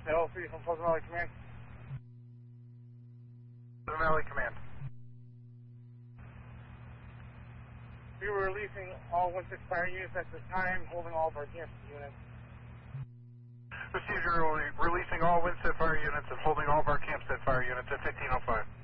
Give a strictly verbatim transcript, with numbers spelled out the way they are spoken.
L three from Pleasant Valley Command. Pleasant Valley Command. We were releasing all one six fire units at this time, holding all of our campus units. Received, you're releasing all Winstead fire units and holding all of our Campstead fire units at fifteen oh five.